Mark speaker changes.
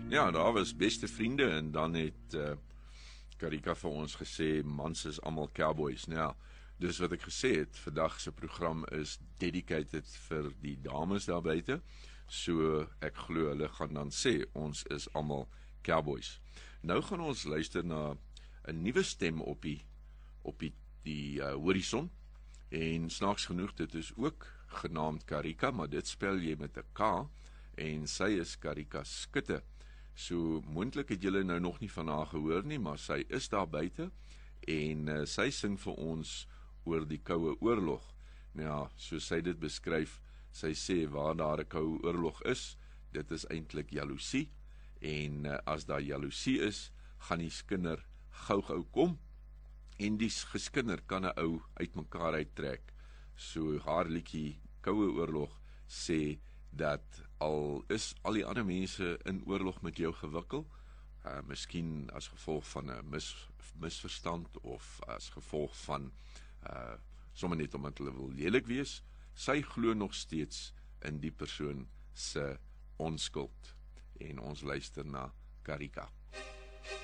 Speaker 1: Ja, daar was beste vriende en dan het Karika vir ons gesê, mans is almal cowboys. Nou, dis wat ek gesê het, vandag se program is dedicated vir die dames daar buite. So ek glo hulle gaan dan sê, ons is almal cowboys. Nou gaan ons luister na 'n nuwe stem op die horison. En snaaks genoeg, dit is ook genaamd Karika, maar dit spel jy met 'n K, en sy is Karika Skutte. So moontlik het julle nou nog nie van haar gehoor nie, maar sy is daar buite en sy sing vir ons oor die Koue Oorlog. Nou ja, soos sy dit beskryf, sy sê waar daar 'n koue oorlog is, dit is eintlik jaloesie, en as daar jaloesie is, gaan die skinder gou kom, en die geskinder kan 'n ou uitmekaar uittrek. So haar liedjie Koue Oorlog sê dat al is al die ander mense in oorlog met jou gewikkel, miskien as gevolg van 'n misverstand of as gevolg van sommer net omdat hulle wil lelik wees, sy glo nog steeds in die persoon se onskuld. En ons luister na Karika.